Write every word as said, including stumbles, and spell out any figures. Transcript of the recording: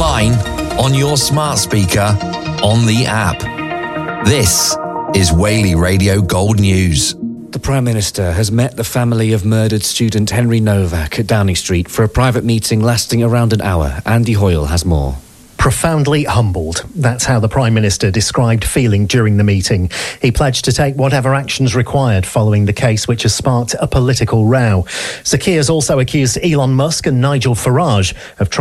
online, on your smart speaker, on the app. This is Whaley Radio Gold News. The Prime Minister has met the family of murdered student Henry Novak at Downing Street for a private meeting lasting around an hour. Andy Hoyle has more. Profoundly humbled. That's how the Prime Minister described feeling during the meeting. He pledged to take whatever actions required following the case, which has sparked a political row. Sir Keir has also accused Elon Musk and Nigel Farage of trying